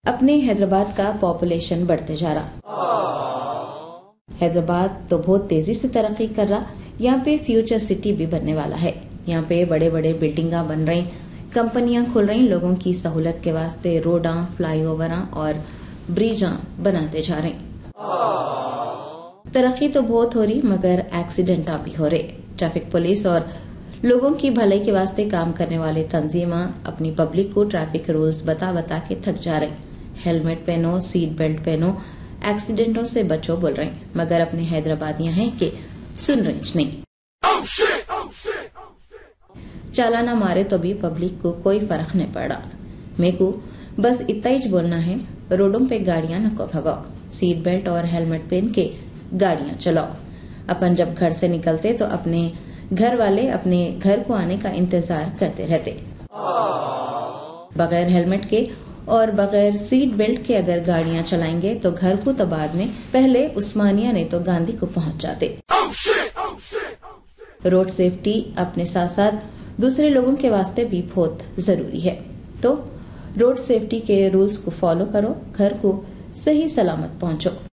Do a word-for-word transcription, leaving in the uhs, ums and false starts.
अपने हैदराबाद का पॉपुलेशन बढ़ते जा रहा। हैदराबाद तो बहुत तेजी से तरक्की कर रहा। यहाँ पे फ्यूचर सिटी भी बनने वाला है। यहाँ पे बड़े बड़े बिल्डिंगा बन रही, कंपनियां खुल रही, लोगों की सहूलत के वास्ते रोडा, फ्लाईओवरा और ब्रिजा बनाते जा रहे। तरक्की तो बहुत हो रही, मगर एक्सीडेंटा भी हो रहे। ट्रैफिक पुलिस और लोगों की भलाई के वास्ते काम करने वाले तंजीमा अपनी पब्लिक को ट्रैफिक रूल्स बता बता के थक जा रहे। हेलमेट पहनो, सीट बेल्ट पहनो, एक्सीडेंटों से बचो बोल रहे, मगर अपने हैदराबादियां हैं कि सुन रहे नहीं। oh, shit, oh, shit, oh, shit. चालाना मारे तो भी पब्लिक को कोई फर्क नहीं पड़ा। मेरे को बस इतना ही बोलना है, रोडों पे गाड़ियां नको भगाओ, सीट बेल्ट और हेलमेट पहन के गाड़ियां चलाओ। अपन जब घर से निकलते तो अपने घर वाले अपने घर को आने का इंतजार करते रहते। बगैर हेलमेट के और बगैर सीट बेल्ट के अगर गाड़ियां चलाएंगे तो घर को तो बाद में, पहले उस्मानिया नहीं तो गांधी को पहुंच जाते। oh, shit, oh, shit, oh, shit. Road safety अपने साथ साथ दूसरे लोगों के वास्ते भी बहुत जरूरी है। तो रोड सेफ्टी के रूल्स को फॉलो करो, घर को सही सलामत पहुंचो।